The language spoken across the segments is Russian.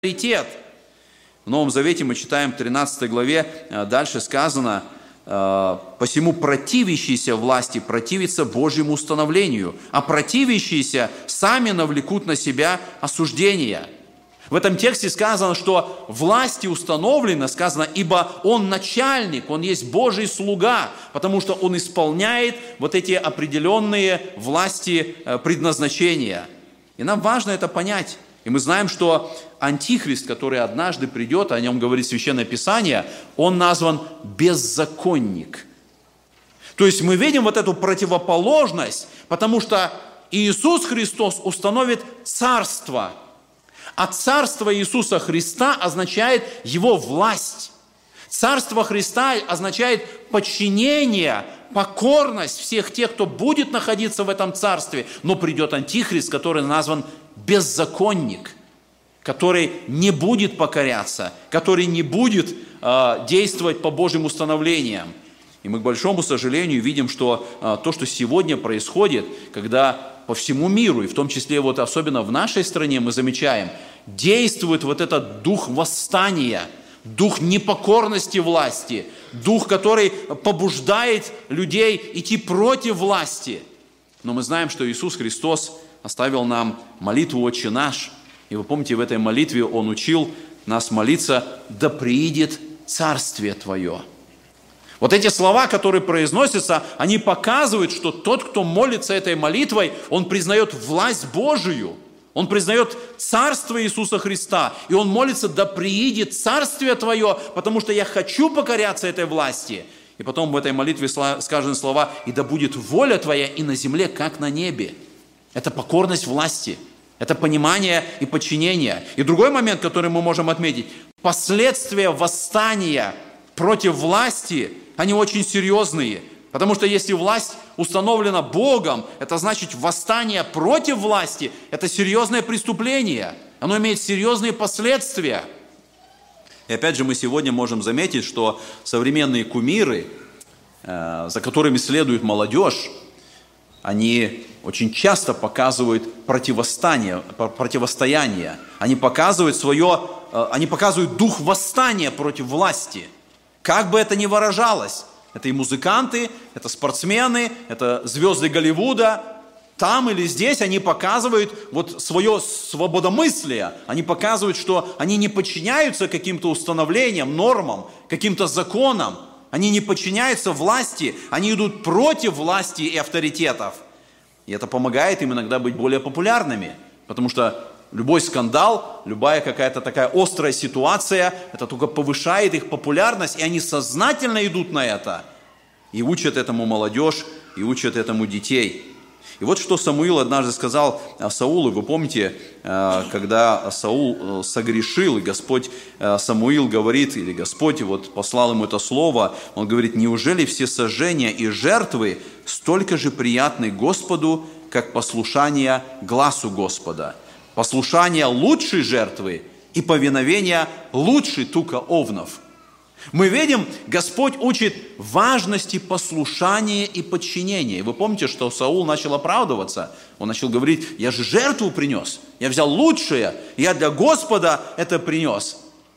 авторитет. В Новом Завете мы читаем в 13 главе, дальше сказано: «Посему противящиеся власти противятся Божьему установлению, а противящиеся сами навлекут на себя осуждение». В этом тексте сказано, что власти установлено, сказано, ибо он начальник, он есть Божий слуга, потому что он исполняет вот эти определенные власти предназначения. И нам важно это понять. И мы знаем, что Антихрист, который однажды придет, о нем говорит Священное Писание, он назван беззаконник. То есть мы видим вот эту противоположность, потому что Иисус Христос установит царство. А царство Иисуса Христа означает Его власть. Царство Христа означает подчинение, покорность всех тех, кто будет находиться в этом царстве. Но придет Антихрист, который назван беззаконник, который не будет покоряться, который не будет действовать по Божьим установлениям. И мы, к большому сожалению, видим, что то, что сегодня происходит, когда по всему миру, и в том числе вот особенно в нашей стране, мы замечаем, действует вот этот дух восстания, дух непокорности власти, дух, который побуждает людей идти против власти. Но мы знаем, что Иисус Христос оставил нам молитву «Отче наш», и вы помните, в этой молитве Он учил нас молиться: «Да приидет Царствие Твое». Вот эти слова, которые произносятся, они показывают, что тот, кто молится этой молитвой, он признает власть Божию, он признает Царство Иисуса Христа, и он молится: «Да приидет Царствие Твое», потому что я хочу покоряться этой власти. И потом в этой молитве сказаны слова: «И да будет воля Твоя и на земле, как на небе». Это покорность власти, это понимание и подчинение. И другой момент, который мы можем отметить: последствия восстания против власти, они очень серьезные. Потому что если власть установлена Богом, это значит восстание против власти, это серьезное преступление. Оно имеет серьезные последствия. И опять же мы сегодня можем заметить, что современные кумиры, за которыми следует молодежь, они очень часто показывают противостояние. Они показывают дух восстания против власти. Как бы это ни выражалось, это и музыканты, это спортсмены, это звезды Голливуда, там или здесь они показывают вот свое свободомыслие, они показывают, что они не подчиняются каким-то установлениям, нормам, каким-то законам, они не подчиняются власти, они идут против власти и авторитетов. И это помогает им иногда быть более популярными, потому что любой скандал, любая какая-то такая острая ситуация, это только повышает их популярность, и они сознательно идут на это. И учат этому молодежь, и учат этому детей. И вот что Самуил однажды сказал Саулу. Вы помните, когда Саул согрешил, и Господь Самуил говорит, или Господь вот послал ему это слово, он говорит: «Неужели все сожжения и жертвы столько же приятны Господу, как послушание гласу Господа? Послушание лучшей жертвы и повиновение лучше тука овнов». Мы видим, Господь учит важности послушания и подчинения. И вы помните, что Саул начал оправдываться. Он начал говорить: «Я же жертву принес, я взял лучшее, я для Господа это принес».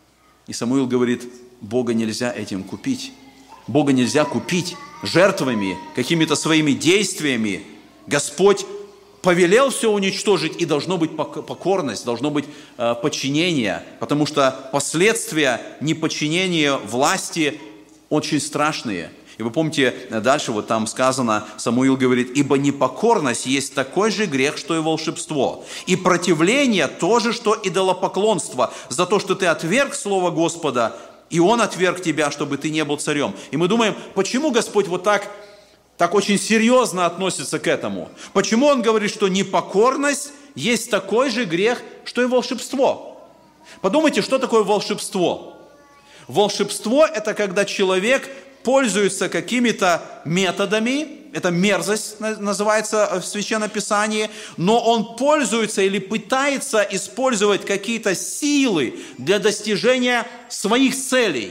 И Самуил говорит: Бога нельзя этим купить. Бога нельзя купить жертвами, какими-то своими действиями. Господь повелел все уничтожить, и должно быть покорность, должно быть подчинение, потому что последствия неподчинения власти очень страшные. И вы помните, дальше вот там сказано, Самуил говорит: «Ибо непокорность есть такой же грех, что и волшебство, и противление тоже, что идолопоклонство, за то, что ты отверг слово Господа, и Он отверг тебя, чтобы ты не был царем». И мы думаем, почему Господь вот так очень серьезно относится к этому? Почему Он говорит, что непокорность есть такой же грех, что и волшебство? Подумайте, что такое волшебство? Волшебство – это когда человек пользуется какими-то методами, это мерзость называется в Священном Писании, но он пользуется или пытается использовать какие-то силы для достижения своих целей.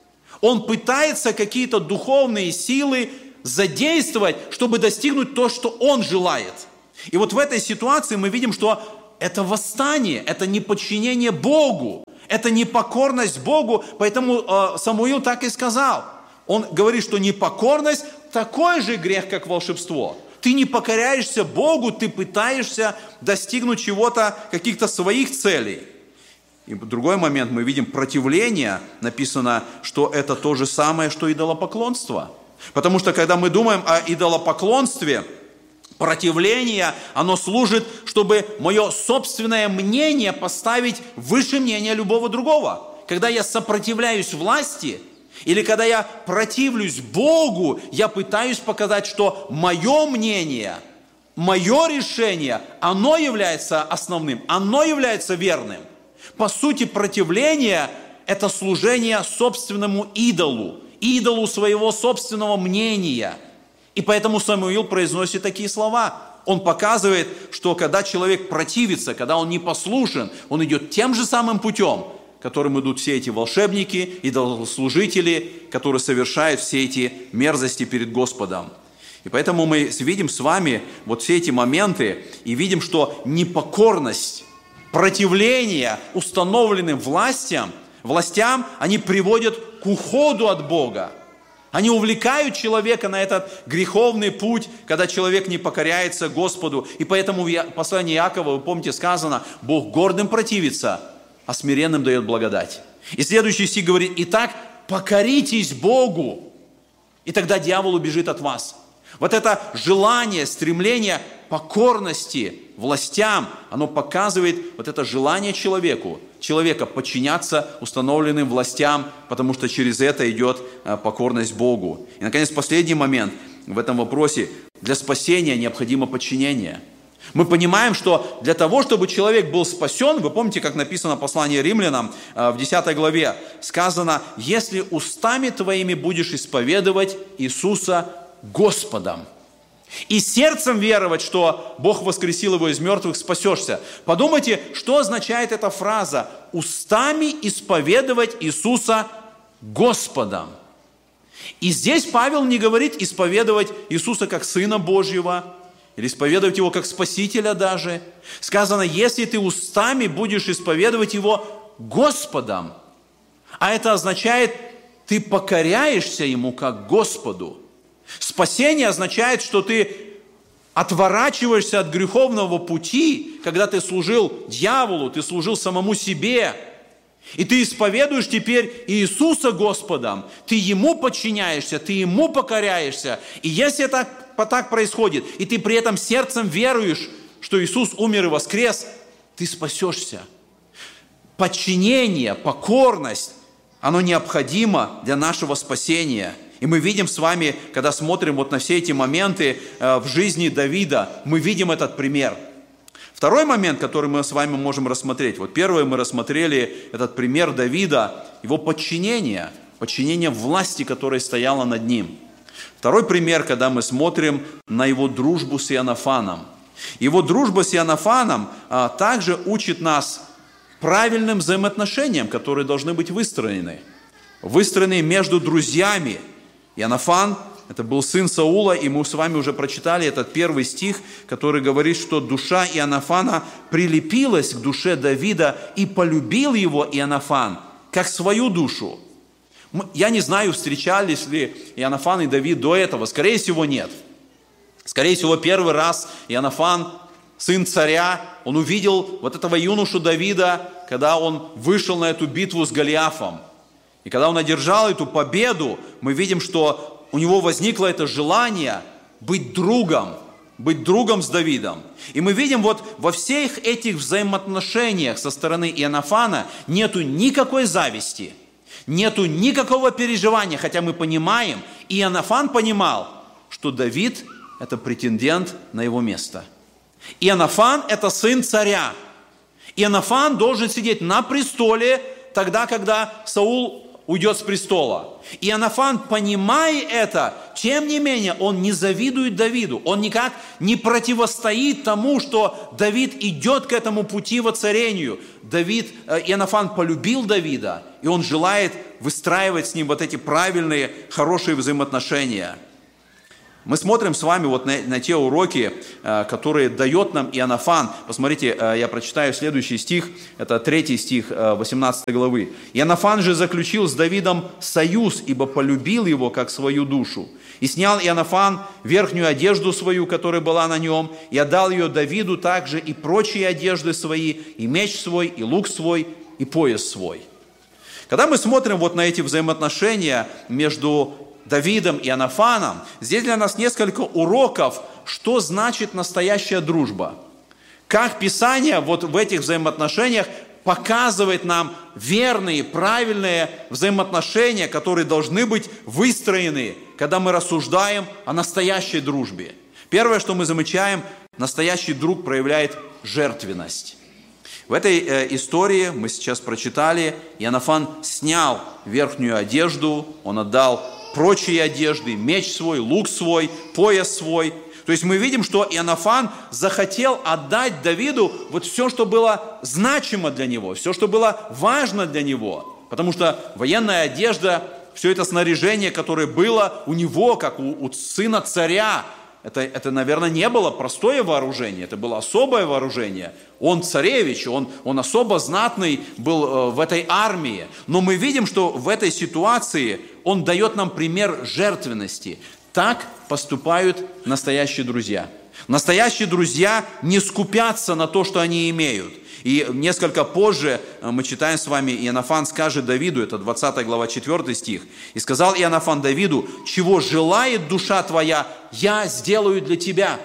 Он пытается какие-то духовные силы задействовать, чтобы достигнуть то, что он желает. И вот в этой ситуации мы видим, что это восстание, это неподчинение Богу, это непокорность Богу, поэтому Самуил так и сказал. Он говорит, что непокорность такой же грех, как волшебство. Ты не покоряешься Богу, ты пытаешься достигнуть чего-то, каких-то своих целей. И в другой момент мы видим противление, написано, что это то же самое, что идолопоклонство. Потому что когда мы думаем о идолопоклонстве, противление, оно служит, чтобы мое собственное мнение поставить выше мнения любого другого. Когда я сопротивляюсь власти, или когда я противлюсь Богу, я пытаюсь показать, что мое мнение, мое решение, оно является основным, оно является верным. По сути, противление – это служение собственному идолу, идолу своего собственного мнения. И поэтому Самуил произносит такие слова. Он показывает, что когда человек противится, когда он непослушен, он идет тем же самым путем, которым идут все эти волшебники, идолослужители, которые совершают все эти мерзости перед Господом. И поэтому мы видим с вами вот все эти моменты и видим, что непокорность, противление установленным властям, они приводят к уходу от Бога. Они увлекают человека на этот греховный путь, когда человек не покоряется Господу. И поэтому в послании Иакова, вы помните, сказано, Бог гордым противится, а смиренным дает благодать. И следующий стих говорит: «Итак, покоритесь Богу, и тогда дьявол убежит от вас». Вот это желание, стремление покорности властям, оно показывает вот это желание человека подчиняться установленным властям, потому что через это идет покорность Богу. И, наконец, последний момент в этом вопросе. Для спасения необходимо подчинение. Мы понимаем, что для того, чтобы человек был спасен, вы помните, как написано в послании Римлянам в 10 главе, сказано: «Если устами твоими будешь исповедовать Иисуса Господом, и сердцем веровать, что Бог воскресил его из мертвых, спасешься». Подумайте, что означает эта фраза «устами исповедовать Иисуса Господом». И здесь Павел не говорит исповедовать Иисуса как Сына Божьего, или исповедовать Его как Спасителя даже. Сказано, если ты устами будешь исповедовать Его Господом. А это означает, ты покоряешься Ему как Господу. Спасение означает, что ты отворачиваешься от греховного пути, когда ты служил дьяволу, ты служил самому себе. И ты исповедуешь теперь Иисуса Господом, ты Ему подчиняешься, ты Ему покоряешься. И если так происходит, и ты при этом сердцем веруешь, что Иисус умер и воскрес, ты спасешься. Подчинение, покорность, оно необходимо для нашего спасения. И мы видим с вами, когда смотрим вот на все эти моменты в жизни Давида, мы видим этот пример. Второй момент, который мы с вами можем рассмотреть. Вот первый мы рассмотрели этот пример Давида, его подчинение власти, которая стояла над ним. Второй пример, когда мы смотрим на его дружбу с Иоаннафаном. Его дружба с Иоаннафаном также учит нас правильным взаимоотношениям, которые должны быть выстроены между друзьями. Иоаннафан – это был сын Саула, и мы с вами уже прочитали этот первый стих, который говорит, что душа Иоаннафана прилепилась к душе Давида, и полюбил его Иоаннафан как свою душу. Я не знаю, встречались ли Иоаннафан и Давид до этого, скорее всего, нет. Скорее всего, первый раз Иоаннафан, сын царя, он увидел вот этого юношу Давида, когда он вышел на эту битву с Голиафом. И когда он одержал эту победу, мы видим, что у него возникло это желание быть другом с Давидом. И мы видим вот во всех этих взаимоотношениях со стороны Иоаннафана нету никакой зависти, нету никакого переживания, хотя мы понимаем, и Иоаннафан понимал, что Давид – это претендент на его место. Иоаннафан – это сын царя. Иоаннафан должен сидеть на престоле тогда, когда Саул уйдет с престола. И Иоаннафан, понимая это, тем не менее, он не завидует Давиду. Он никак не противостоит тому, что Давид идет к этому пути воцарению. Иоаннафан полюбил Давида, и он желает выстраивать с ним вот эти правильные, хорошие взаимоотношения. Мы смотрим с вами вот на те уроки, которые дает нам Иоаннафан. Посмотрите, я прочитаю следующий стих, это 3 стих 18 главы. «Иоаннафан же заключил с Давидом союз, ибо полюбил его, как свою душу. И снял Иоаннафан верхнюю одежду свою, которая была на нем, и отдал ее Давиду также и прочие одежды свои, и меч свой, и лук свой, и пояс свой». Когда мы смотрим вот на эти взаимоотношения между Давидом и Иоаннафаном, здесь для нас несколько уроков, что значит настоящая дружба. Как Писание вот в этих взаимоотношениях показывает нам верные, правильные взаимоотношения, которые должны быть выстроены, когда мы рассуждаем о настоящей дружбе. Первое, что мы замечаем, настоящий друг проявляет жертвенность. В этой истории, мы сейчас прочитали, Иоаннафан снял верхнюю одежду, он отдал прочие одежды, меч свой, лук свой, пояс свой. То есть мы видим, что Иоаннафан захотел отдать Давиду вот все, что было значимо для него, все, что было важно для него. Потому что военная одежда, все это снаряжение, которое было у него, как у сына царя, это, наверное, не было простое вооружение, это было особое вооружение. Он царевич, он особо знатный был в этой армии. Но мы видим, что в этой ситуации он дает нам пример жертвенности. Так поступают настоящие друзья. Настоящие друзья не скупятся на то, что они имеют. И несколько позже мы читаем с вами, Иоаннафан скажет Давиду, это 20 глава 4 стих, «И сказал Иоаннафан Давиду, чего желает душа твоя, я сделаю для тебя».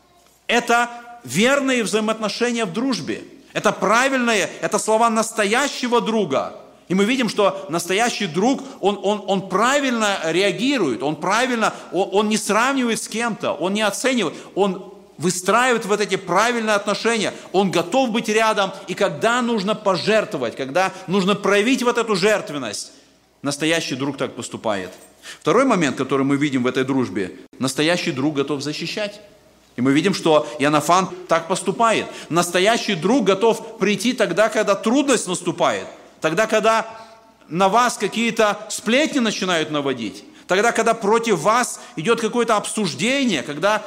Это верные взаимоотношения в дружбе. Это правильные, это слова настоящего друга. И мы видим, что настоящий друг, он правильно реагирует, он не сравнивает с кем-то, он не оценивает, он выстраивает вот эти правильные отношения, он готов быть рядом, и когда нужно пожертвовать, когда нужно проявить вот эту жертвенность, настоящий друг так поступает. Второй момент, который мы видим в этой дружбе, настоящий друг готов защищать. И мы видим, что Иоаннафан так поступает. Настоящий друг готов прийти тогда, когда трудность наступает, тогда, когда на вас какие-то сплетни начинают наводить, тогда, когда против вас идет какое-то обсуждение, когда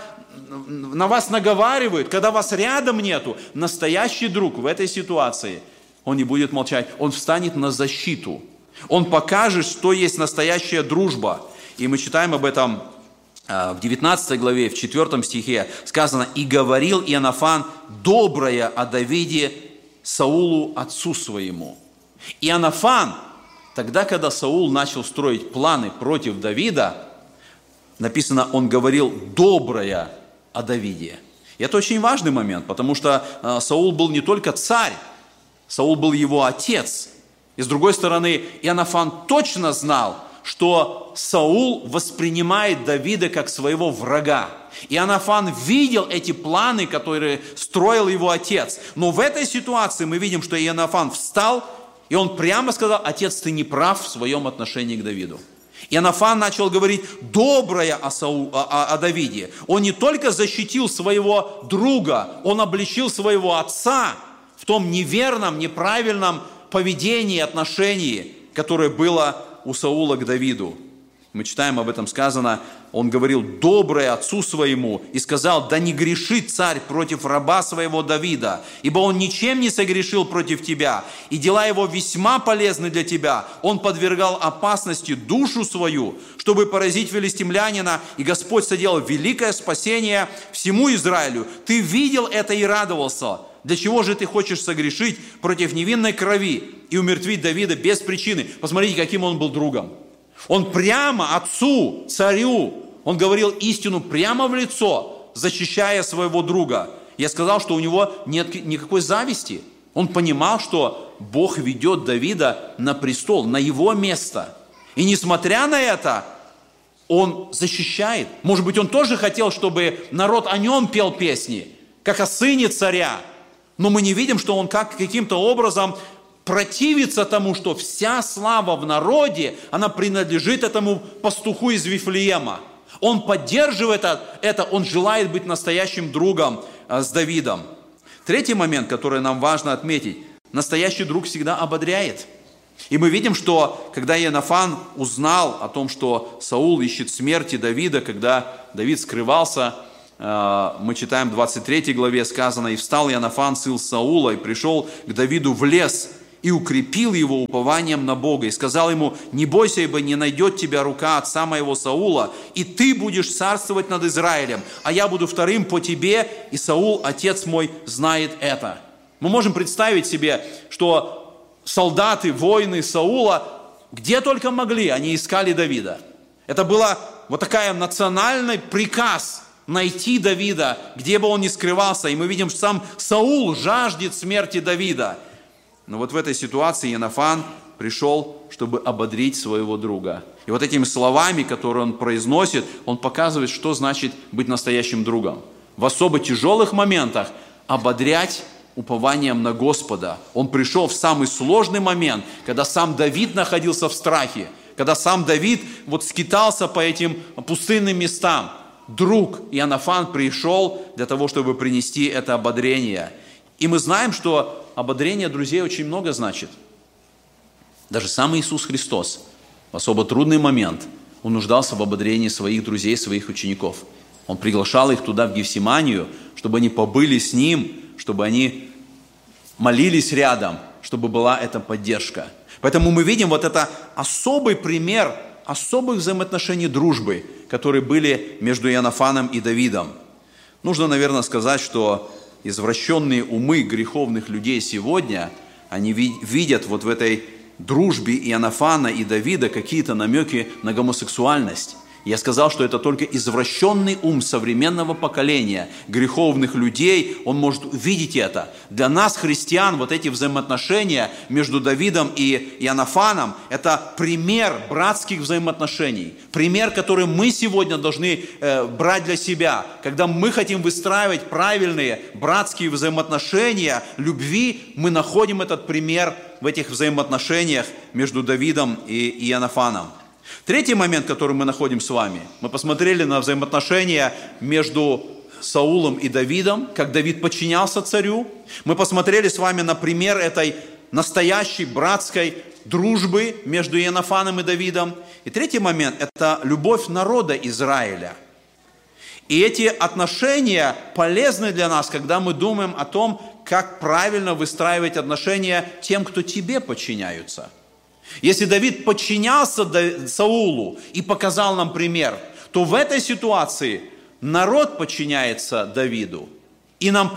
на вас наговаривают, когда вас рядом нету. Настоящий друг в этой ситуации, он не будет молчать, он встанет на защиту. Он покажет, что есть настоящая дружба. И мы читаем об этом в 19 главе, в 4 стихе сказано: «И говорил Иоаннафан доброе о Давиде Саулу отцу своему». Иоаннафан, тогда, когда Саул начал строить планы против Давида, написано, он говорил доброе о Давиде. И это очень важный момент, потому что Саул был не только царь, Саул был его отец. И с другой стороны, Иоаннафан точно знал, что Саул воспринимает Давида как своего врага. Иоаннафан видел эти планы, которые строил его отец. Но в этой ситуации мы видим, что Иоаннафан встал, и он прямо сказал: отец, ты не прав в своем отношении к Давиду. Иоаннафан начал говорить доброе о Давиде. Он не только защитил своего друга, он обличил своего отца в том неверном, неправильном поведении, отношении, которое было у Саула к Давиду. Мы читаем, об этом сказано, он говорил доброе отцу своему и сказал: да не грешит царь против раба своего Давида, ибо он ничем не согрешил против тебя, и дела его весьма полезны для тебя. Он подвергал опасности душу свою, чтобы поразить филистимлянина, и Господь соделал великое спасение всему Израилю. Ты видел это и радовался. Для чего же ты хочешь согрешить против невинной крови и умертвить Давида без причины? Посмотрите, каким он был другом. Он прямо отцу, царю, он говорил истину прямо в лицо, защищая своего друга. Я сказал, что у него нет никакой зависти. Он понимал, что Бог ведет Давида на престол, на его место. И несмотря на это, он защищает. Может быть, он тоже хотел, чтобы народ о нем пел песни, как о сыне царя. Но мы не видим, что он каким-то образом противится тому, что вся слава в народе, она принадлежит этому пастуху из Вифлеема. Он поддерживает это, он желает быть настоящим другом с Давидом. Третий момент, который нам важно отметить. Настоящий друг всегда ободряет. И мы видим, что когда Иоаннафан узнал о том, что Саул ищет смерти Давида, когда Давид скрывался, мы читаем в 23 главе сказано: «И встал Иоаннафан, сын Саула, и пришел к Давиду в лес, и укрепил его упованием на Бога, и сказал ему: не бойся, ибо не найдет тебя рука отца моего Саула, и ты будешь царствовать над Израилем, а я буду вторым по тебе, и Саул, отец мой, знает это». Мы можем представить себе, что солдаты, воины Саула, где только могли, они искали Давида. Это была вот такая национальный приказ найти Давида, где бы он ни скрывался. И мы видим, что сам Саул жаждет смерти Давида. Но вот в этой ситуации Иоаннафан пришел, чтобы ободрить своего друга. И вот этими словами, которые он произносит, он показывает, что значит быть настоящим другом. В особо тяжелых моментах ободрять упованием на Господа. Он пришел в самый сложный момент, когда сам Давид находился в страхе, когда сам Давид вот скитался по этим пустынным местам. Друг Иоаннафан пришел для того, чтобы принести это ободрение. И мы знаем, что ободрение друзей очень много значит. Даже сам Иисус Христос в особо трудный момент он нуждался в ободрении своих друзей, своих учеников. Он приглашал их туда, в Гефсиманию, чтобы они побыли с Ним, чтобы они молились рядом, чтобы была эта поддержка. Поэтому мы видим вот это особый пример особых взаимоотношений дружбы, которые были между Иоаннафаном и Давидом. Нужно, наверное, сказать, что извращенные умы греховных людей сегодня, они видят вот в этой дружбе Иоаннафана и Давида какие-то намеки на гомосексуальность. Я сказал, что это только извращенный ум современного поколения, греховных людей, он может увидеть это. Для нас, христиан, вот эти взаимоотношения между Давидом и Иоаннафаном – это пример братских взаимоотношений, пример, который мы сегодня должны брать для себя. Когда мы хотим выстраивать правильные братские взаимоотношения любви, мы находим этот пример в этих взаимоотношениях между Давидом и Иоаннафаном. Третий момент, который мы находим с вами, мы посмотрели на взаимоотношения между Саулом и Давидом, как Давид подчинялся царю. Мы посмотрели с вами на пример этой настоящей братской дружбы между Иоаннафаном и Давидом. И третий момент – это любовь народа Израиля. И эти отношения полезны для нас, когда мы думаем о том, как правильно выстраивать отношения тем, кто тебе подчиняются. Если Давид подчинялся Саулу и показал нам пример, то в этой ситуации народ подчиняется Давиду. И нам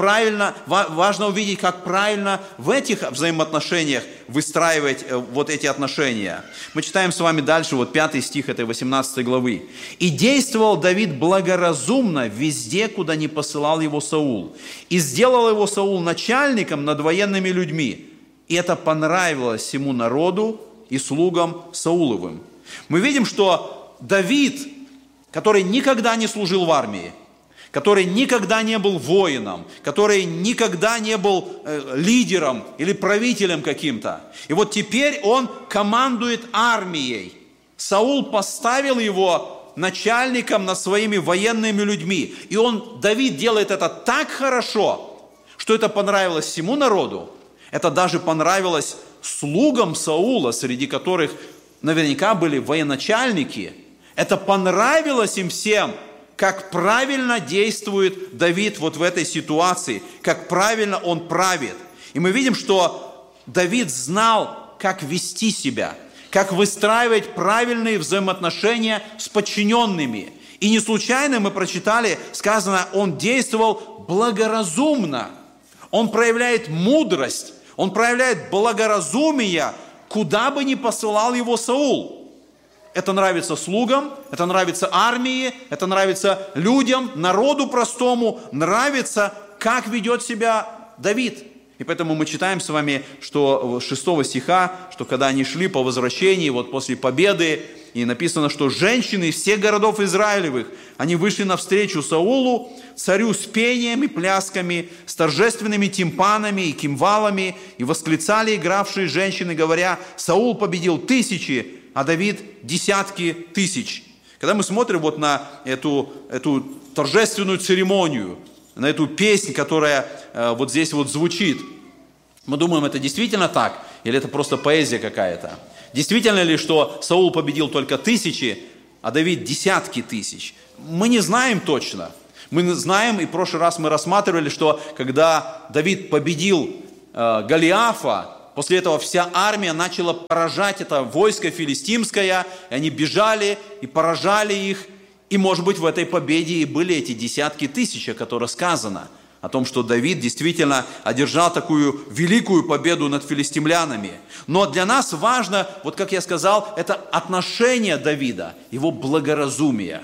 важно увидеть, как правильно в этих взаимоотношениях выстраивать вот эти отношения. Мы читаем с вами дальше, вот 5 стих этой 18 главы. «И действовал Давид благоразумно везде, куда не посылал его Саул. И сделал его Саул начальником над военными людьми. И это понравилось всему народу и слугам Сауловым». Мы видим, что Давид, который никогда не служил в армии, который никогда не был воином, который никогда не был лидером или правителем каким-то, и вот теперь он командует армией. Саул поставил его начальником над своими военными людьми, и Давид делает это так хорошо, что это понравилось всему народу. Это даже понравилось слугам Саула, среди которых наверняка были военачальники. Это понравилось им всем, как правильно действует Давид вот в этой ситуации, как правильно он правит. И мы видим, что Давид знал, как вести себя, как выстраивать правильные взаимоотношения с подчиненными. И не случайно мы прочитали, сказано, он действовал благоразумно. Он проявляет мудрость, он проявляет благоразумие, куда бы ни посылал его Саул. Это нравится слугам, это нравится армии, это нравится людям, народу простому, нравится, как ведет себя Давид. И поэтому мы читаем с вами, что 6 стиха, что когда они шли по возвращении, вот после победы, и написано, что женщины из всех городов Израилевых, они вышли навстречу Саулу, царю с пением и плясками, с торжественными тимпанами и кимвалами, и восклицали игравшие женщины, говоря: «Саул победил тысячи, а Давид десятки тысяч». Когда мы смотрим вот на эту торжественную церемонию, на эту песнь, которая вот здесь вот звучит, мы думаем, это действительно так? Или это просто поэзия какая-то? Действительно ли, что Саул победил только тысячи, а Давид десятки тысяч? Мы не знаем точно. Мы знаем, и в прошлый раз мы рассматривали, что когда Давид победил Голиафа, после этого вся армия начала поражать это войско филистимское, и они бежали и поражали их. И, может быть, в этой победе и были эти десятки тысяч, о которых сказано, о том, что Давид действительно одержал такую великую победу над филистимлянами. Но для нас важно, вот как я сказал, это отношение Давида, его благоразумие.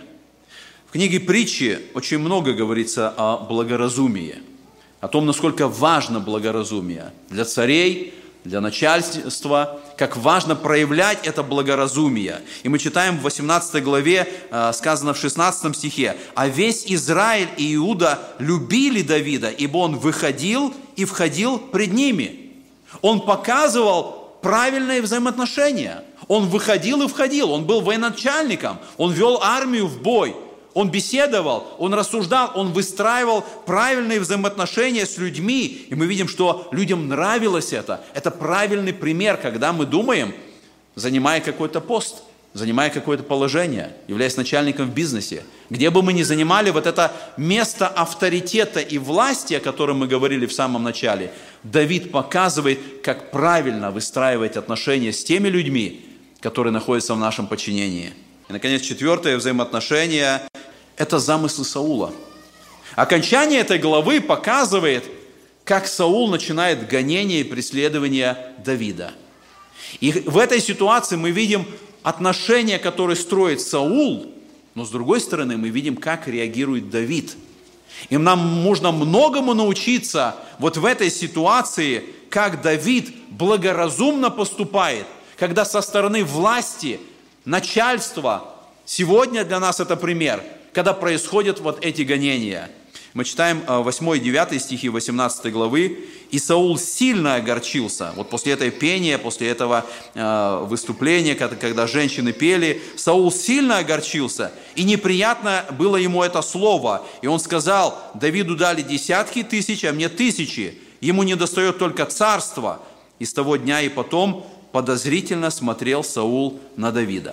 В книге «Притчи» очень много говорится о благоразумии, о том, насколько важно благоразумие для царей, для начальства, как важно проявлять это благоразумие. И мы читаем в 18 главе, сказано в 16 стихе, «А весь Израиль и Иуда любили Давида, ибо он выходил и входил пред ними». Он показывал правильные взаимоотношения. Он выходил и входил, он был военачальником, он вел армию в бой. Он беседовал, он рассуждал, он выстраивал правильные взаимоотношения с людьми. И мы видим, что людям нравилось это. Это правильный пример, когда мы думаем, занимая какой-то пост, занимая какое-то положение, являясь начальником в бизнесе. Где бы мы ни занимали вот это место авторитета и власти, о котором мы говорили в самом начале, Давид показывает, как правильно выстраивать отношения с теми людьми, которые находятся в нашем подчинении. И, наконец, четвертое взаимоотношение – это замыслы Саула. Окончание этой главы показывает, как Саул начинает гонение и преследование Давида. И в этой ситуации мы видим отношения, которые строит Саул, но с другой стороны мы видим, как реагирует Давид. И нам нужно многому научиться вот в этой ситуации, как Давид благоразумно поступает, когда со стороны власти, начальство, сегодня для нас это пример, когда происходят вот эти гонения. Мы читаем 8 и 9 стихи 18 главы. «И Саул сильно огорчился». Вот после этой пения, после этого выступления, когда женщины пели, Саул сильно огорчился, и неприятно было ему это слово. И он сказал: «Давиду дали десятки тысяч, а мне тысячи. Ему недостает только царства». И с того дня и потом подозрительно смотрел Саул на Давида.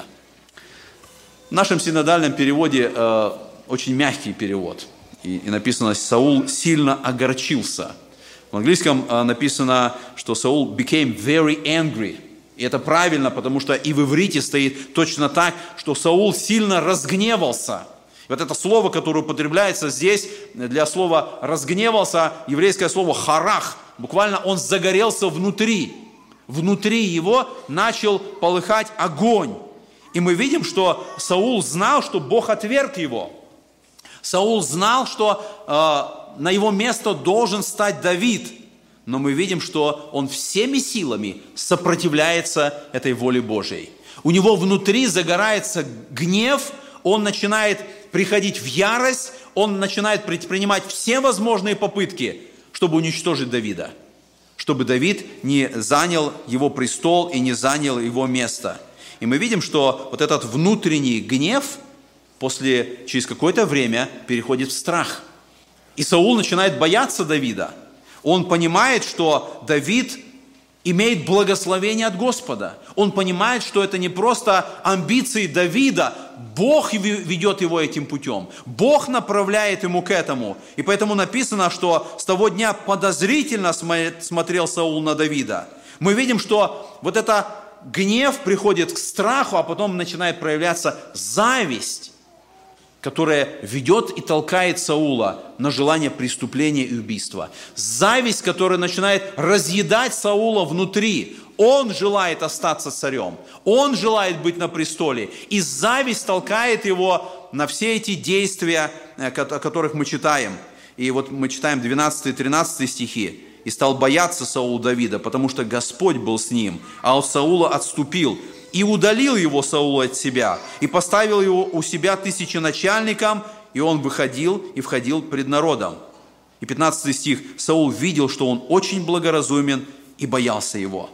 В нашем синодальном переводе очень мягкий перевод. И написано: «Саул сильно огорчился». В английском написано, что Саул became very angry. И это правильно, потому что и в иврите стоит точно так, что Саул сильно разгневался. Вот это слово, которое употребляется здесь для слова «разгневался», еврейское слово «харах». Буквально он загорелся внутри. Внутри его начал полыхать огонь. И мы видим, что Саул знал, что Бог отверг его. Саул знал, что на его место должен стать Давид. Но мы видим, что он всеми силами сопротивляется этой воле Божьей. У него внутри загорается гнев, он начинает приходить в ярость, он начинает предпринимать все возможные попытки, чтобы уничтожить Давида. Чтобы Давид не занял его престол и не занял его место. И мы видим, что вот этот внутренний гнев через какое-то время переходит в страх. И Саул начинает бояться Давида. Он понимает, что Давид имеет благословение от Господа. Он понимает, что это не просто амбиции Давида. Бог ведет его этим путем. Бог направляет ему к этому. И поэтому написано, что с того дня подозрительно смотрел Саул на Давида. Мы видим, что вот это гнев приходит к страху, а потом начинает проявляться зависть, которая ведет и толкает Саула на желание преступления и убийства. Зависть, которая начинает разъедать Саула внутри. Он желает остаться царем. Он желает быть на престоле. И зависть толкает его на все эти действия, о которых мы читаем. И вот мы читаем 12 и 13 стихи. «И стал бояться Саул Давида, потому что Господь был с ним, а от Саула отступил. И удалил его Саул от себя, и поставил его у себя тысяченачальником, и он выходил и входил пред народом». И 15 стих. «Саул видел, что он очень благоразумен, и боялся его».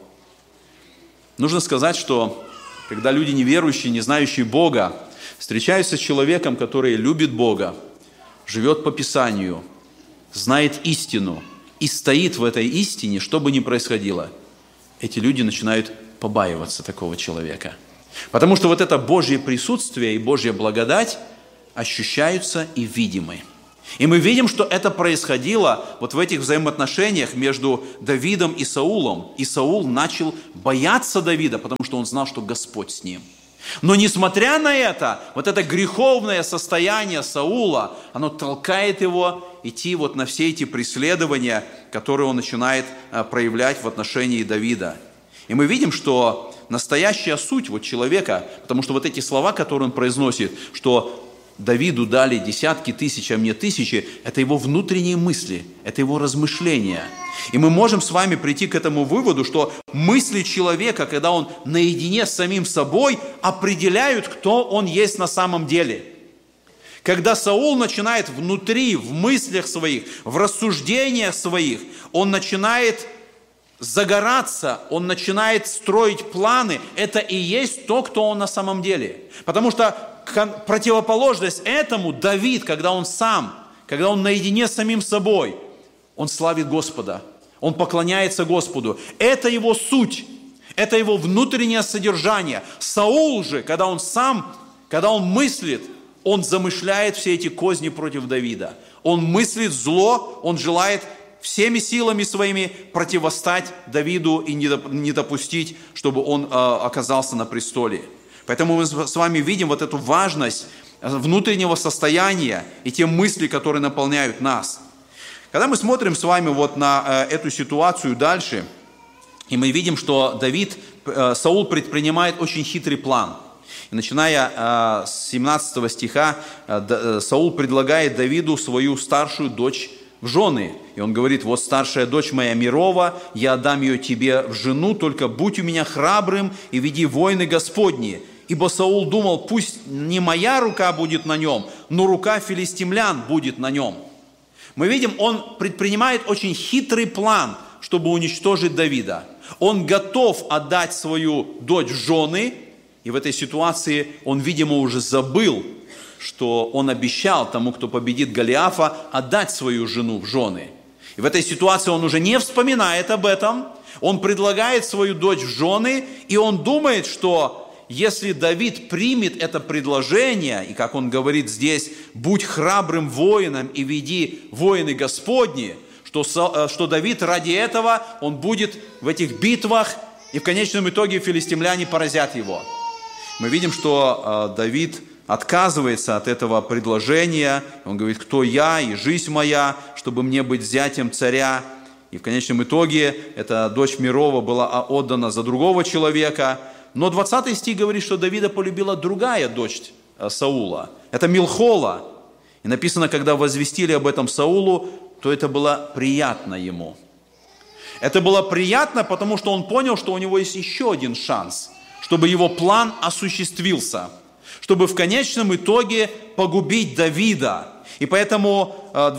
Нужно сказать, что когда люди неверующие, не знающие Бога, встречаются с человеком, который любит Бога, живет по Писанию, знает истину и стоит в этой истине, что бы ни происходило, эти люди начинают побаиваться такого человека. Потому что вот это Божье присутствие и Божья благодать ощущаются и видимы. И мы видим, что это происходило вот в этих взаимоотношениях между Давидом и Саулом. И Саул начал бояться Давида, потому что он знал, что Господь с ним. Но несмотря на это, вот это греховное состояние Саула, оно толкает его идти вот на все эти преследования, которые он начинает проявлять в отношении Давида. И мы видим, что настоящая суть вот человека, потому что вот эти слова, которые он произносит, что Давиду дали десятки тысяч, а мне тысячи, это его внутренние мысли, это его размышления. И мы можем с вами прийти к этому выводу, что мысли человека, когда он наедине с самим собой, определяют, кто он есть на самом деле. Когда Саул начинает внутри, в мыслях своих, в рассуждениях своих, он начинает загораться, он начинает строить планы, это и есть то, кто он на самом деле. Потому что противоположность этому Давид, когда он сам, когда он наедине с самим собой, он славит Господа, он поклоняется Господу. Это его суть, это его внутреннее содержание. Саул же, когда он сам, когда он мыслит, он замышляет все эти козни против Давида. Он мыслит зло, он желает всеми силами своими противостать Давиду и не допустить, чтобы он оказался на престоле. Поэтому мы с вами видим вот эту важность внутреннего состояния и те мысли, которые наполняют нас. Когда мы смотрим с вами вот на эту ситуацию дальше, и мы видим, что Саул предпринимает очень хитрый план. И начиная с 17 стиха, Саул предлагает Давиду свою старшую дочь в жены. И он говорит: вот старшая дочь моя Мирова, я отдам ее тебе в жену, только будь у меня храбрым и веди войны Господни. Ибо Саул думал, пусть не моя рука будет на нем, но рука филистимлян будет на нем. Мы видим, он предпринимает очень хитрый план, чтобы уничтожить Давида. Он готов отдать свою дочь в жены, и в этой ситуации он, видимо, уже забыл, что он обещал тому, кто победит Голиафа, отдать свою жену в жены. И в этой ситуации он уже не вспоминает об этом, он предлагает свою дочь в жены, и он думает, что если Давид примет это предложение, и как он говорит здесь, будь храбрым воином и веди войны Господни, что Давид ради этого, он будет в этих битвах, и в конечном итоге филистимляне поразят его. Мы видим, что Давид отказывается от этого предложения. Он говорит: кто я и жизнь моя, чтобы мне быть зятем царя. И в конечном итоге эта дочь Мирова была отдана за другого человека. Но 20 стих говорит, что Давида полюбила другая дочь Саула. Это Милхола. И написано, когда возвестили об этом Саулу, то это было приятно ему. Это было приятно, потому что он понял, что у него есть еще один шанс, чтобы его план осуществился, чтобы в конечном итоге погубить Давида. И поэтому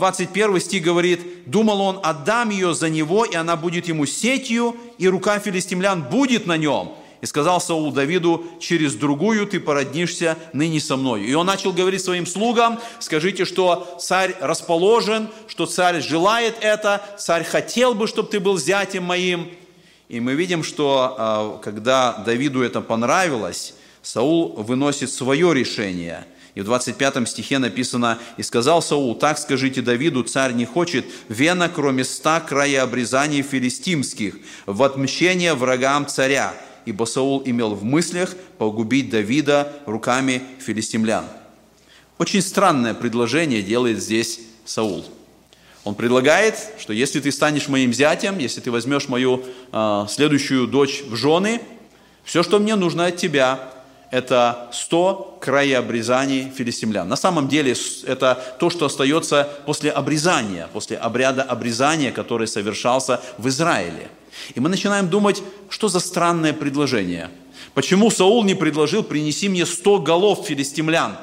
21 стих говорит: думал он, отдам ее за него, и она будет ему сетью, и рука филистимлян будет на нем. И сказал Саул Давиду: через другую ты породнишься ныне со мною. И он начал говорить своим слугам: скажите, что царь расположен, что царь желает это, царь хотел бы, чтобы ты был зятем моим. И мы видим, что когда Давиду это понравилось, Саул выносит свое решение. И в 25 стихе написано: «И сказал Саул, так скажите Давиду, царь не хочет вена, кроме 100 краеобрезаний филистимских, в отмщение врагам царя, ибо Саул имел в мыслях погубить Давида руками филистимлян». Очень странное предложение делает здесь Саул. Он предлагает, что если ты станешь моим зятем, если ты возьмешь мою следующую дочь в жены, все, что мне нужно от тебя, это 100 краеобрезаний филистимлян. На самом деле это то, что остается после обрезания, после обряда обрезания, который совершался в Израиле. И мы начинаем думать, что за странное предложение. Почему Саул не предложил: принеси мне 100 голов филистимлян,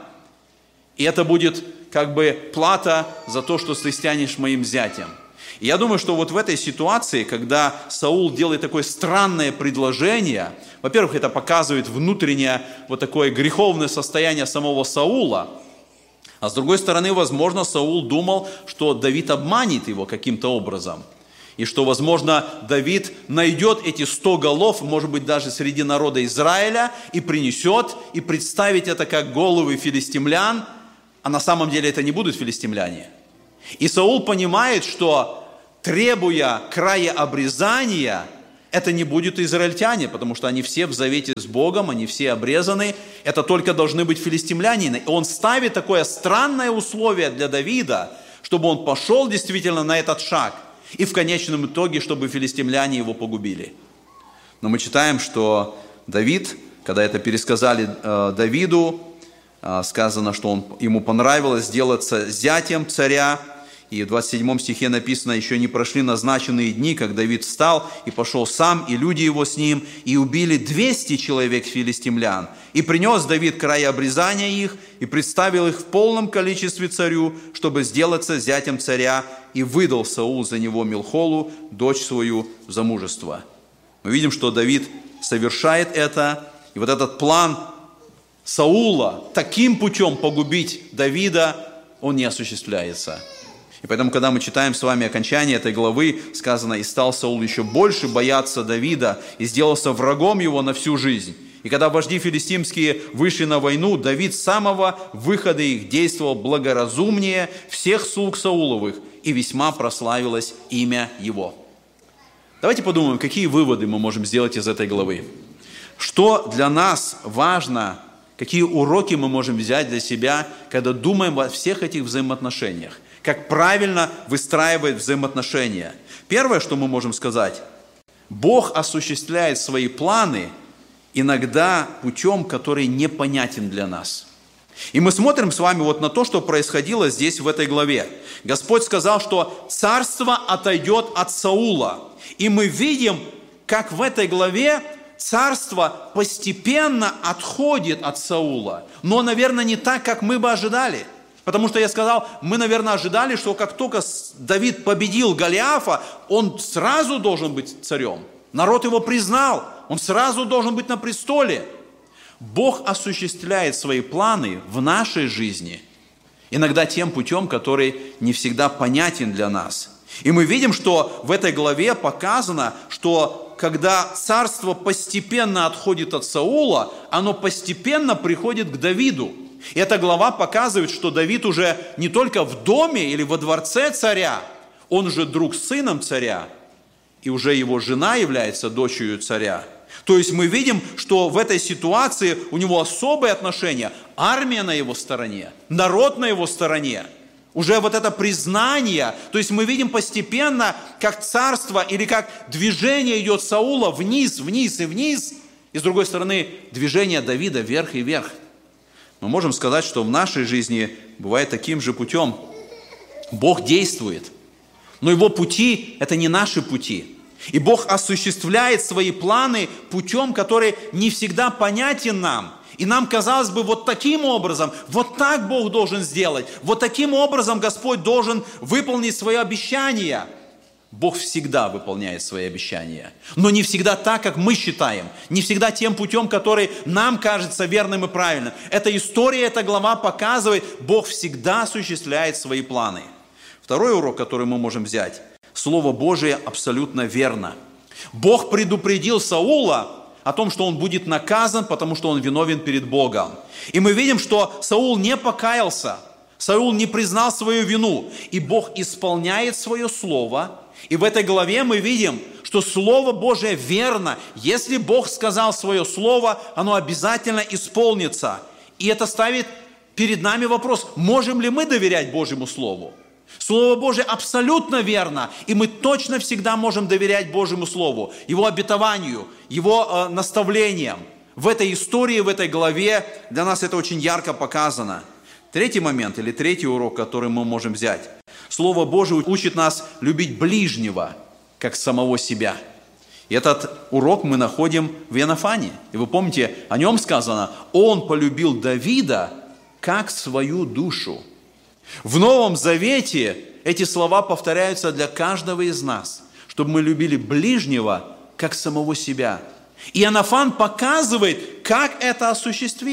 и это будет как бы плата за то, что ты станешь моим зятем. И я думаю, что вот в этой ситуации, когда Саул делает такое странное предложение, во-первых, это показывает внутреннее вот такое греховное состояние самого Саула, а с другой стороны, возможно, Саул думал, что Давид обманет его каким-то образом. И что, возможно, Давид найдет эти 100 голов, может быть, даже среди народа Израиля, и принесет, и представить это как головы филистимлян, а на самом деле это не будут филистимляне. И Саул понимает, что, требуя края обрезания, это не будут израильтяне, потому что они все в завете с Богом, они все обрезаны, это только должны быть филистимляне. И он ставит такое странное условие для Давида, чтобы он пошел действительно на этот шаг, и в конечном итоге, чтобы филистимляне его погубили. Но мы читаем, что Давид, когда это пересказали Давиду, сказано, что ему понравилось сделаться зятем царя. И в 27 стихе написано: «Еще не прошли назначенные дни, как Давид встал и пошел сам, и люди его с ним, и убили 200 человек филистимлян. И принес Давид края обрезания их, и представил их в полном количестве царю, чтобы сделаться зятем царя, и выдал Саул за него Милхолу, дочь свою, в замужество». Мы видим, что Давид совершает это, и вот этот план Саула таким путем погубить Давида, он не осуществляется. И поэтому, когда мы читаем с вами окончание этой главы, сказано: «И стал Саул еще больше бояться Давида, и сделался врагом его на всю жизнь». И когда вожди филистимские вышли на войну, Давид с самого выхода их действовал благоразумнее всех слуг Сауловых, и весьма прославилось имя его. Давайте подумаем, какие выводы мы можем сделать из этой главы. Что для нас важно, какие уроки мы можем взять для себя, когда думаем во всех этих взаимоотношениях. Как правильно выстраивать взаимоотношения. Первое, что мы можем сказать: Бог осуществляет свои планы иногда путем, который непонятен для нас. И мы смотрим с вами вот на то, что происходило здесь в этой главе. Господь сказал, что царство отойдет от Саула. И мы видим, как в этой главе царство постепенно отходит от Саула. Но, наверное, не так, как мы бы ожидали. Потому что я сказал, мы, наверное, ожидали, что как только Давид победил Голиафа, он сразу должен быть царем. Народ его признал, он сразу должен быть на престоле. Бог осуществляет свои планы в нашей жизни, иногда тем путем, который не всегда понятен для нас. И мы видим, что в этой главе показано, что когда царство постепенно отходит от Саула, оно постепенно приходит к Давиду. И эта глава показывает, что Давид уже не только в доме или во дворце царя, он же друг с сыном царя, и уже его жена является дочерью царя. То есть мы видим, что в этой ситуации у него особые отношения. Армия на его стороне, народ на его стороне. Уже вот это признание, то есть мы видим постепенно, как царство или как движение идет Саула вниз, вниз и вниз, и с другой стороны движение Давида вверх и вверх. Мы можем сказать, что в нашей жизни бывает таким же путем. Бог действует, но Его пути – это не наши пути. И Бог осуществляет свои планы путем, который не всегда понятен нам. И нам казалось бы, вот таким образом, вот так Бог должен сделать, вот таким образом Господь должен выполнить свои обещания. Бог всегда выполняет свои обещания, но не всегда так, как мы считаем, не всегда тем путем, который нам кажется верным и правильным. Эта история, эта глава показывает, Бог всегда осуществляет свои планы. Второй урок, который мы можем взять: Слово Божие абсолютно верно. Бог предупредил Саула о том, что он будет наказан, потому что он виновен перед Богом. И мы видим, что Саул не покаялся, Саул не признал свою вину, и Бог исполняет свое слово. И в этой главе мы видим, что Слово Божие верно. Если Бог сказал свое слово, оно обязательно исполнится. И это ставит перед нами вопрос, можем ли мы доверять Божьему Слову? Слово Божие абсолютно верно, и мы точно всегда можем доверять Божьему Слову, Его обетованию, Его наставлениям. В этой истории, в этой главе для нас это очень ярко показано. Третий момент или третий урок, который мы можем взять. Слово Божие учит нас любить ближнего, как самого себя. И этот урок мы находим в Иоаннафане. И вы помните, о нем сказано, он полюбил Давида, как свою душу. В Новом Завете эти слова повторяются для каждого из нас, чтобы мы любили ближнего, как самого себя. И Иоаннафан показывает, как это осуществить.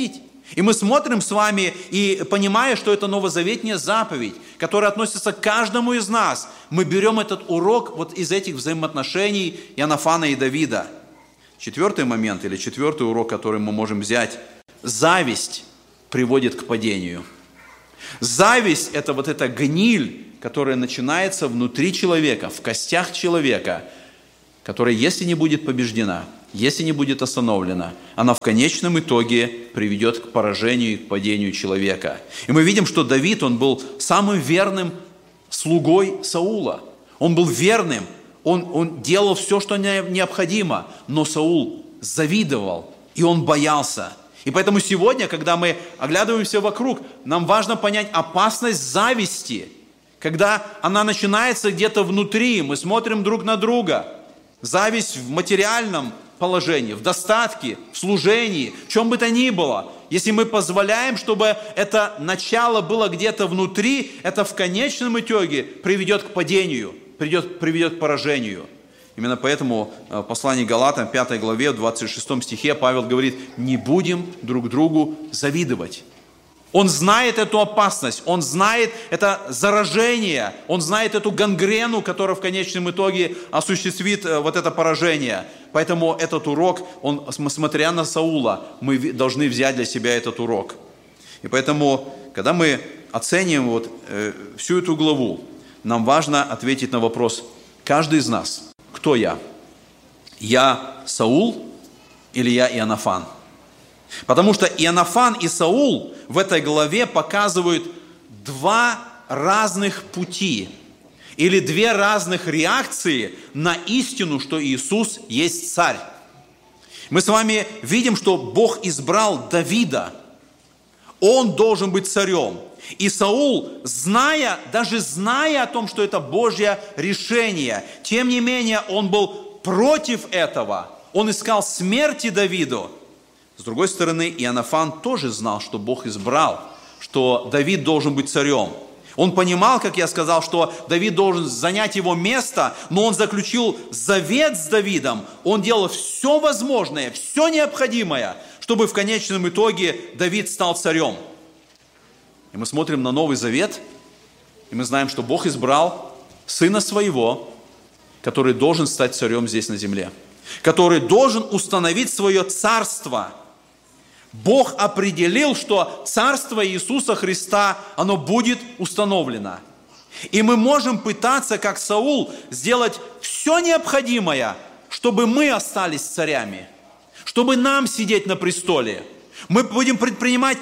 И мы смотрим с вами и понимая, что это новозаветная заповедь, которая относится к каждому из нас, мы берем этот урок вот из этих взаимоотношений Иоаннафана и Давида. Четвертый момент или четвертый урок, который мы можем взять. Зависть приводит к падению. Зависть – это вот эта гниль, которая начинается внутри человека, в костях человека, которая, если не будет побеждена, если не будет остановлена, она в конечном итоге приведет к поражению и к падению человека. И мы видим, что Давид, он был самым верным слугой Саула. Он был верным, он делал все, что необходимо, но Саул завидовал, и он боялся. И поэтому сегодня, когда мы оглядываемся вокруг, нам важно понять опасность зависти, когда она начинается где-то внутри, мы смотрим друг на друга. Зависть в материальном положении, в достатке, в служении, в чем бы то ни было. Если мы позволяем, чтобы это начало было где-то внутри, это в конечном итоге приведет к падению, приведет к поражению. Именно поэтому в послании Галатам, 5 главе, в 26 стихе Павел говорит: не будем друг другу завидовать. Он знает эту опасность, он знает это заражение, он знает эту гангрену, которая в конечном итоге осуществит вот это поражение. Поэтому этот урок, смотря на Саула, мы должны взять для себя этот урок. И поэтому, когда мы оцениваем всю эту главу, нам важно ответить на вопрос: каждый из нас, кто я? Я Саул или я Иоаннафан? Потому что Иоаннафан и Саул в этой главе показывают два разных пути или две разных реакции на истину, что Иисус есть царь. Мы с вами видим, что Бог избрал Давида. Он должен быть царем. И Саул, даже зная о том, что это Божье решение, тем не менее он был против этого. Он искал смерти Давиду. С другой стороны, Иоаннафан тоже знал, что Бог избрал, что Давид должен быть царем. Он понимал, как я сказал, что Давид должен занять его место, но он заключил завет с Давидом. Он делал все возможное, все необходимое, чтобы в конечном итоге Давид стал царем. И мы смотрим на Новый Завет, и мы знаем, что Бог избрал Сына Своего, который должен стать царем здесь на земле, который должен установить свое царство. Бог определил, что царство Иисуса Христа, оно будет установлено. И мы можем пытаться, как Саул, сделать все необходимое, чтобы мы остались царями, чтобы нам сидеть на престоле. Мы будем предпринимать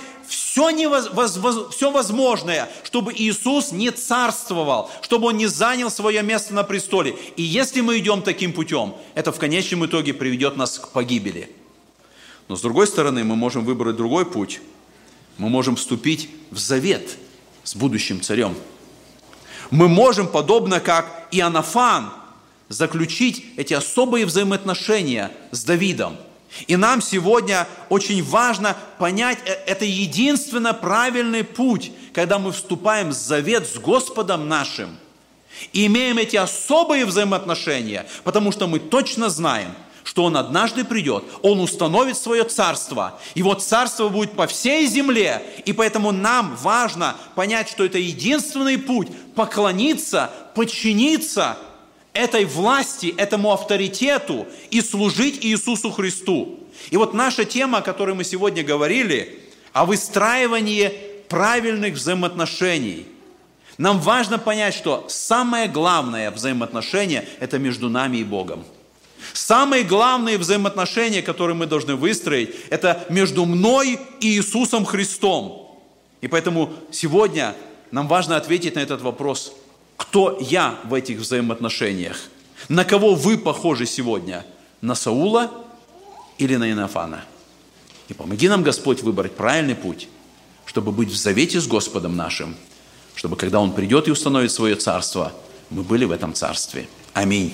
все возможное, чтобы Иисус не царствовал, чтобы Он не занял свое место на престоле. И если мы идем таким путем, это в конечном итоге приведет нас к погибели. Но с другой стороны, мы можем выбрать другой путь. Мы можем вступить в завет с будущим царем. Мы можем, подобно как Иоаннафан, заключить эти особые взаимоотношения с Давидом. И нам сегодня очень важно понять, это единственно правильный путь, когда мы вступаем в завет с Господом нашим и имеем эти особые взаимоотношения, потому что мы точно знаем, что Он однажды придет, Он установит свое царство. Его царство будет по всей земле. И поэтому нам важно понять, что это единственный путь поклониться, подчиниться этой власти, этому авторитету и служить Иисусу Христу. И вот наша тема, о которой мы сегодня говорили, о выстраивании правильных взаимоотношений. Нам важно понять, что самое главное взаимоотношение – это между нами и Богом. Самые главные взаимоотношения, которые мы должны выстроить, это между мной и Иисусом Христом. И поэтому сегодня нам важно ответить на этот вопрос: кто я в этих взаимоотношениях? На кого вы похожи сегодня? На Саула или на Иоаннафана? И помоги нам, Господь, выбрать правильный путь, чтобы быть в завете с Господом нашим, чтобы, когда Он придет и установит свое царство, мы были в этом царстве. Аминь.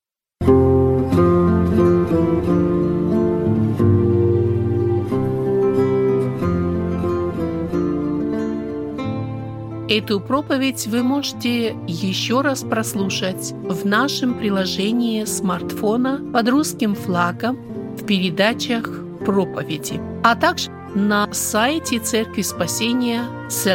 Эту проповедь вы можете еще раз прослушать в нашем приложении смартфона под русским флагом в передачах проповеди. А также на сайте Церкви Спасения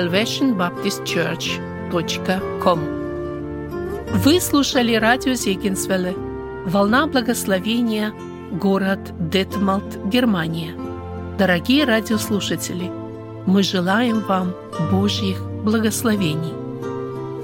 salvationbaptistchurch.com. Вы слушали радио Зегенсвелле «Волна благословения», город Детмалт, Германия. Дорогие радиослушатели, мы желаем вам Божьих благословений.